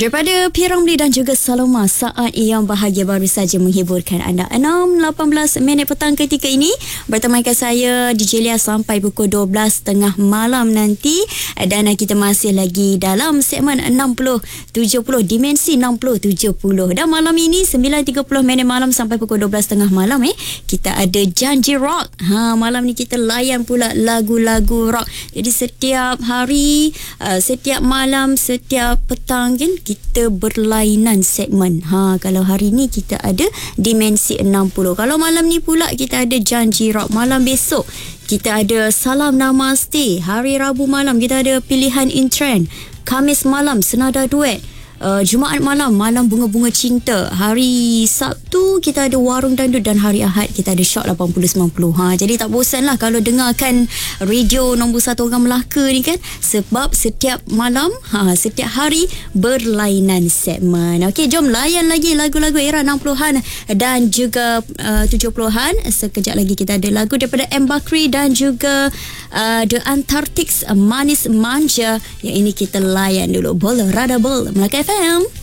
Daripada P. Ramlee dan juga Saloma, saat yang bahagia baru saja menghiburkan anda. 6.18 minit petang ketika ini bertemankan saya DJ Lia sampai pukul 12.30 malam nanti, dan kita masih lagi dalam segmen 60-70, dimensi 60-70. Dan malam ini 9.30 minit malam sampai pukul 12.30 malam kita ada Janji Rock. Malam ni kita layan pula lagu-lagu rock. Jadi setiap hari, setiap malam, setiap petang kan kita berlainan segmen. Kalau hari ni kita ada dimensi 60. Kalau malam ni pula kita ada Janji Rock. Malam besok kita ada Salam Namaste. Hari Rabu malam kita ada Pilihan in Trend. Khamis malam Senada Duet. Jumaat malam Malam Bunga-Bunga Cinta. Hari Sabtu kita ada Warung Dangdut, dan hari Ahad kita ada Shock 80-90. Jadi tak bosan lah kalau dengarkan radio nombor 1 orang Melaka ni kan, sebab setiap malam, setiap hari berlainan segmen. Okey, jom layan lagi lagu-lagu era 60-an dan juga 70-an. Sekejap lagi kita ada lagu daripada M. Bakri dan juga The Antarctics, Manis Manja. Yang ini kita layan dulu. Bola Rada Bol Melaka FM.